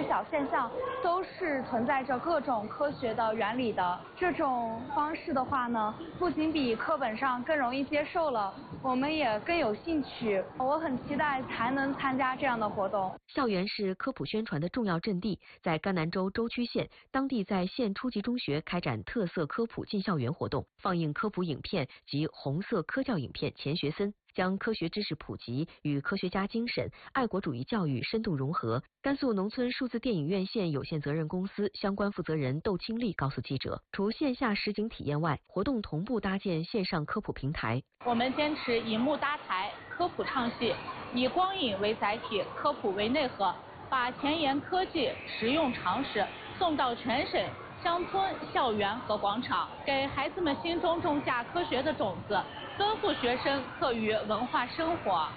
小现象都是存在着各种科学的原理的。这种方式的话呢，不仅比课本上更容易接受了，我们也更有兴趣。我很期待才能参加这样的活动。 校园是科普宣传的重要阵地，在甘南州舟区县，当地在县初级中学开展特色科普进校园活动，放映科普影片及红色科教影片《钱学森》，将科学知识普及与科学家精神、爱国主义教育深度融合。甘肃农村数字电影院线有限责任公司相关负责人窦清丽告诉记者，除线下实景体验外，活动同步搭建线上科普平台。 我们坚持银幕搭台，科普唱戏，以光影为载体，科普为内核，把前沿科技、实用常识送到全省乡村、校园和广场，给孩子们心中种下科学的种子，丰富学生课余文化生活。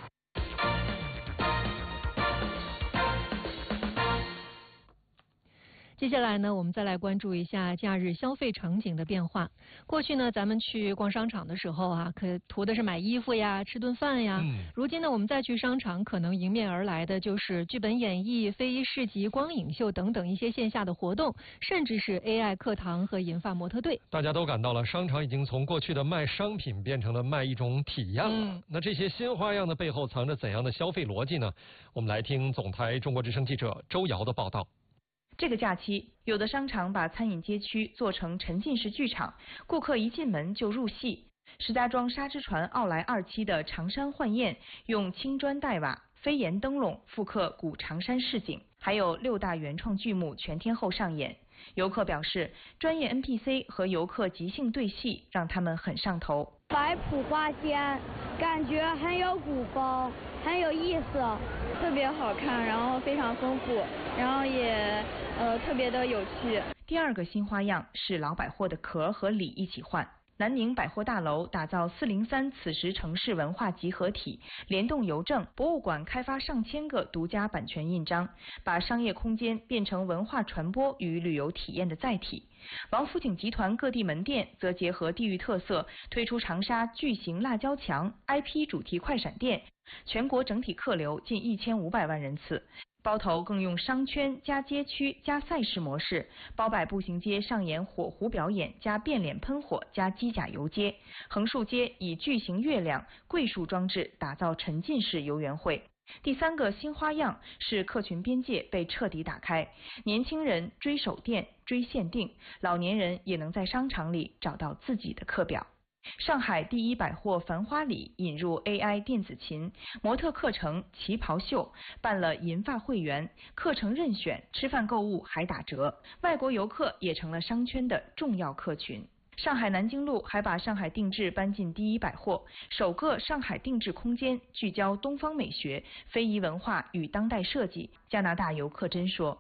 接下来呢，我们再来关注一下假日消费场景的变化。过去呢，咱们去逛商场的时候啊，可图的是买衣服呀、吃顿饭呀。如今呢，我们再去商场，可能迎面而来的就是剧本演绎、非遗市集、光影秀等等一些线下的活动，甚至是 AI 课堂和银发模特队。 大家都感到了，商场已经从过去的卖商品变成了卖一种体验了。那这些新花样的背后藏着怎样的消费逻辑呢？我们来听总台中国之声记者周瑶的报道。 这个假期，有的商场把餐饮街区做成沉浸式剧场，顾客一进门就入戏。石家庄沙之船奥莱2期的长山幻宴，用青砖黛瓦、飞檐灯笼复刻古长山市景，还有6大原创剧目全天候上演。游客表示，专业 NPC 和游客即兴对戏，让他们很上头。 摆谱花仙，感觉很有古风，很有意思，特别好看，然后非常丰富，然后也特别的有趣。 第二个新花样是老百货的壳和里一起换。南宁百货大楼打造403此时城市文化集合体，联动邮政、博物馆开发上千个独家版权印章，把商业空间变成文化传播与旅游体验的载体。王府井集团各地门店则结合地域特色，推出长沙巨型辣椒墙、IP 主题快闪店，全国整体客流近1500万人次。包头更用商圈加街区加赛事模式，包摆步行街上演火狐表演加变脸喷火加机甲游街，横竖街以巨型月亮、桂树装置打造沉浸式游园会。第三个新花样是客群边界被彻底打开，年轻人追手店、追限定，老年人也能在商场里找到自己的课表。上海第一百货繁花里引入 AI 电子琴、模特课程、旗袍秀，办了银发会员，课程任选，吃饭购物还打折，外国游客也成了商圈的重要客群。上海南京路还把上海定制搬进第一百货，首个上海定制空间聚焦东方美学、非遗文化与当代设计。加拿大游客真说：“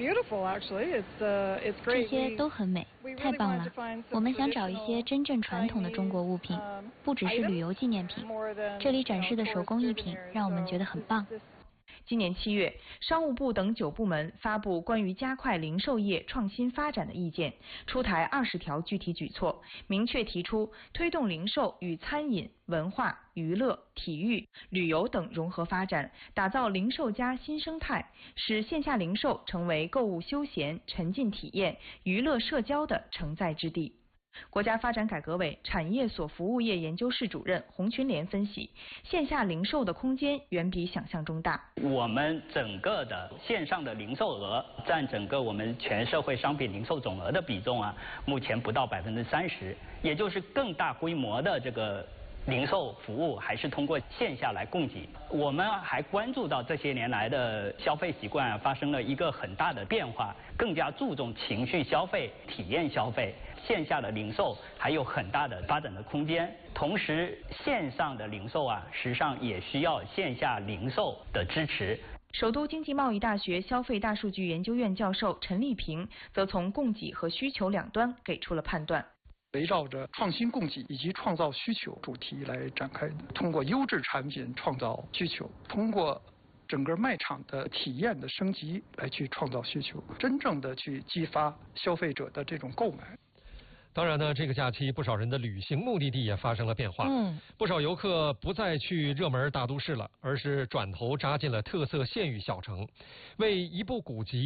这些都很美，太棒了！我们想找一些真正传统的中国物品，不只是旅游纪念品。这里展示的手工艺品让我们觉得很棒。” 今年7月，商务部等9部门发布关于加快零售业创新发展的意见，出台20条具体举措，明确提出推动零售与餐饮、文化、娱乐、体育、旅游等融合发展，打造零售加新生态，使线下零售成为购物休闲、沉浸体验、娱乐社交的承载之地。国家发展改革委产业所服务业研究室主任洪群莲分析，线下零售的空间远比想象中大。 我们整个的线上的零售额占整个我们全社会商品零售总额的比重啊，目前不到30%，也就是更大规模的这个零售服务还是通过线下来供给。我们还关注到这些年来的消费习惯发生了一个很大的变化，更加注重情绪消费、体验消费。线下的零售还有很大的发展的空间，同时线上的零售啊，实际上也需要线下零售的支持。 首都经济贸易大学消费大数据研究院教授陈立平则从供给和需求两端给出了判断。 围绕着创新供给以及创造需求主题来展开的，通过优质产品创造需求，通过整个卖场的体验的升级来去创造需求，真正的去激发消费者的这种购买。 当然呢，这个假期不少人的旅行目的地也发生了变化。不少游客不再去热门大都市了，而是转头扎进了特色县域小城，为一部古籍